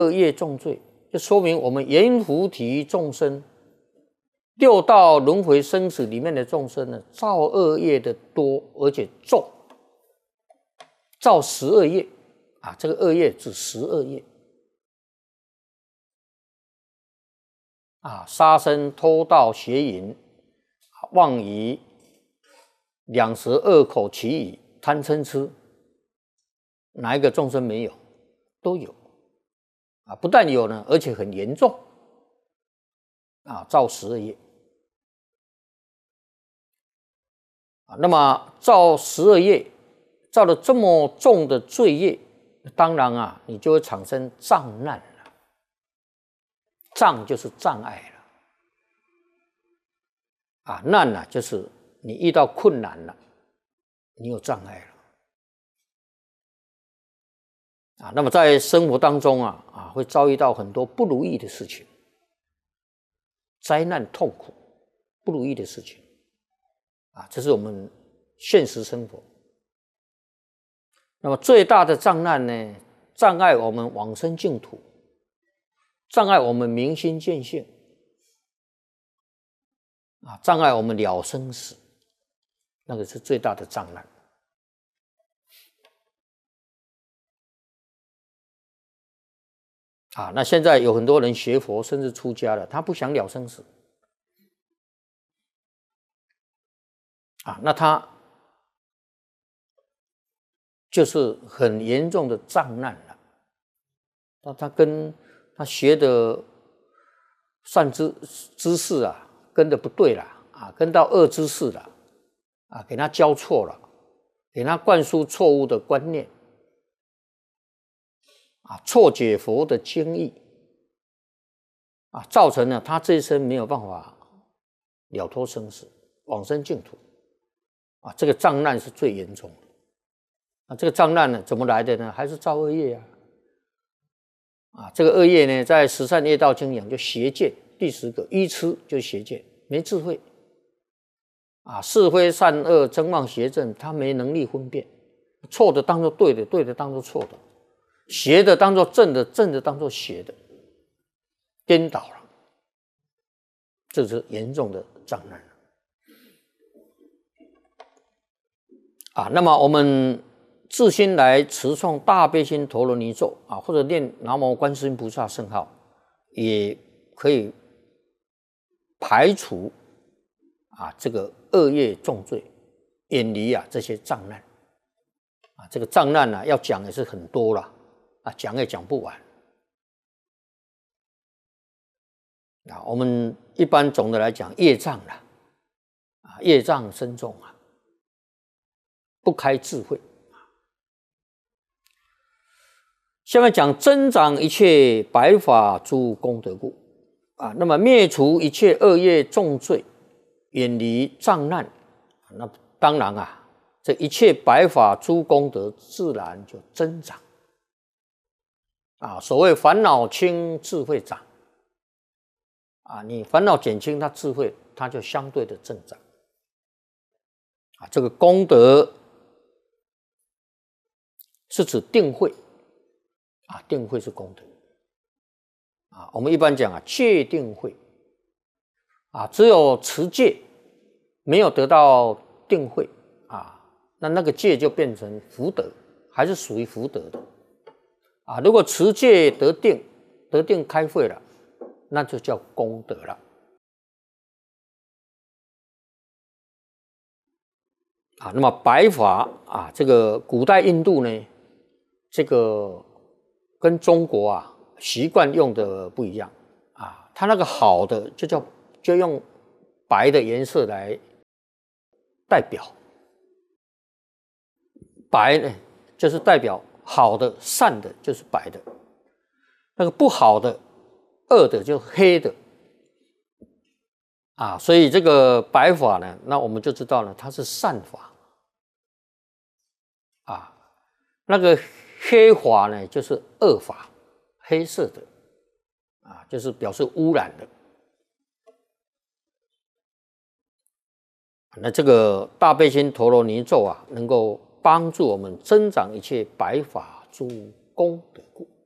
恶业重罪，就说明我们阎浮提众生六道轮回生死里面的众生呢，造恶业的多，而且重，造12业啊，这个恶业指12业啊，杀生、偷盗、邪淫、妄语、两舌、恶口、绮语、贪嗔痴，哪一个众生没有？都有啊，不但有呢，而且很严重啊，造12业啊。那么造12业，造了这么重的罪业，当然啊，你就会产生障难了。障就是障碍了啊，难呢就是你遇到困难了，你有障碍了。啊，那么在生活当中会遭遇到很多不如意的事情，灾难、痛苦、不如意的事情啊，这是我们现实生活。那么最大的障难呢，障碍我们往生净土，障碍我们明心见性啊，障碍我们了生死，那个是最大的障难。啊，那现在有很多人学佛，甚至出家了，他不想了生死啊，那他就是很严重的障难了。那他跟他学的善知识啊，跟的不对了啊，跟到恶知识了啊，给他教错了，给他灌输错误的观念。错解佛的经义啊，造成了他这一生没有办法了脱生死，往生净土啊，这个障难是最严重的啊。这个障难呢，怎么来的呢？还是造恶业啊！这个恶业呢，在《十善业道经》讲就邪见，第10个愚痴就是邪见，没智慧啊，是非善恶真妄邪正，他没能力分辨，错的当作对的，对的当作错的。邪的当作正的，正的当作邪的，颠倒了，这是严重的障难啊。那么我们自心来持诵大悲心陀罗尼咒啊，或者念南无观世音菩萨圣号，也可以排除这个恶业重罪，远离这些障难啊。这个障难要讲也是很多了。讲也讲不完啊！我们一般总的来讲，业障啦，业障深重不开智慧。下面讲增长一切白法诸功德故那么灭除一切恶业重罪，远离障难。那当然这一切白法诸功德自然就增长。所谓烦恼轻，智慧长你烦恼减轻，它智慧它就相对的增长这个功德是指定慧定慧是功德我们一般讲戒定慧只有持戒没有得到定慧那个戒就变成福德，还是属于福德的如果持戒得定开慧了，那就叫功德了那么白法这个古代印度呢，这个跟中国习惯用的不一样它那个好的就用白的颜色来代表，白呢就是代表好的善的就是白的，那个不好的恶的就是黑的所以这个白法呢，那我们就知道了它是善法那个黑法呢就是恶法，黑色的就是表示污染的那这个大悲心陀罗尼咒能够帮助我们增长一切白法诸功德故。